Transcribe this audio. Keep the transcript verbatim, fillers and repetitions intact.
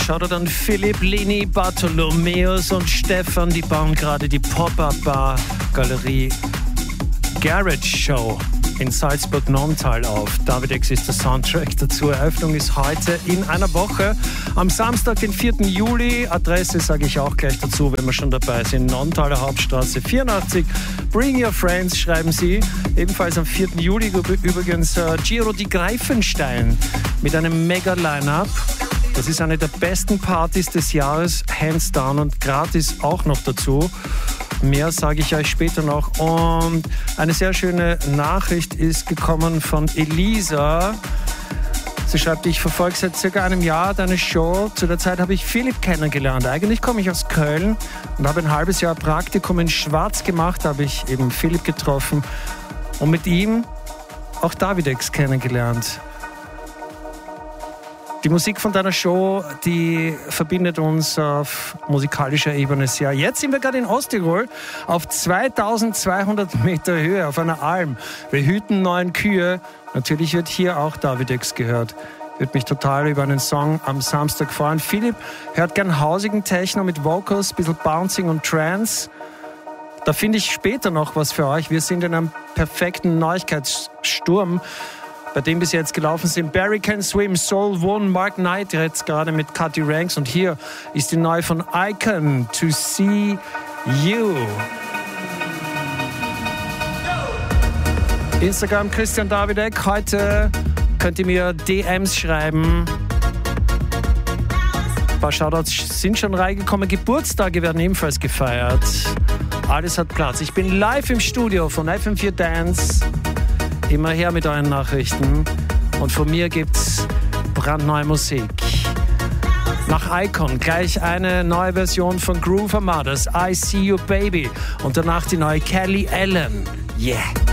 Shoutout an Philipp, Lini, Bartholomäus und Stefan. Die bauen gerade die Pop-Up-Bar-Galerie Garage Show in Salzburg-Nonntal auf. David X ist der Soundtrack dazu. Eröffnung ist heute in einer Woche. Am Samstag, den vierten Juli. Adresse sage ich auch gleich dazu, wenn wir schon dabei sind. Nonntaler Hauptstraße vierundachtzig. Bring your friends, schreiben sie. Ebenfalls am vierten Juli übrigens äh, Giro di Greifenstein mit einem Mega-Line-Up. Das ist eine der besten Partys des Jahres, hands down, und gratis auch noch dazu. Mehr sage ich euch später noch. Und eine sehr schöne Nachricht ist gekommen von Elisa. Sie schreibt, ich verfolge seit circa einem Jahr deine Show. Zu der Zeit habe ich Philipp kennengelernt. Eigentlich komme ich aus Köln und habe ein halbes Jahr Praktikum in Schwarz gemacht. Da habe ich eben Philipp getroffen und mit ihm auch David X kennengelernt. Die Musik von deiner Show, die verbindet uns auf musikalischer Ebene sehr. Jetzt sind wir gerade in Osttirol auf zweitausendzweihundert Meter Höhe auf einer Alm. Wir hüten neun Kühe. Natürlich wird hier auch David X gehört. Würde mich total über einen Song am Samstag freuen. Philipp hört gern hausigen Techno mit Vocals, ein bisschen Bouncing und Trance. Da finde ich später noch was für euch. Wir sind in einem perfekten Neuigkeitssturm, bei dem bis jetzt gelaufen sind Barry Can Swim, Soul One, Mark Knight jetzt gerade mit Cutty Ranks, und hier ist die neue von Icon, To See You. Instagram Christian Davidek. Heute könnt ihr mir D Ms schreiben. Ein paar Shoutouts sind schon reingekommen. Geburtstage werden ebenfalls gefeiert. Alles hat Platz. Ich bin live im Studio von F M vier Dance. Immer her mit euren Nachrichten. Und von mir gibt's brandneue Musik. Nach Icon gleich eine neue Version von Groove Armadas, I See You Baby. Und danach die neue Kelly Allen. Yeah.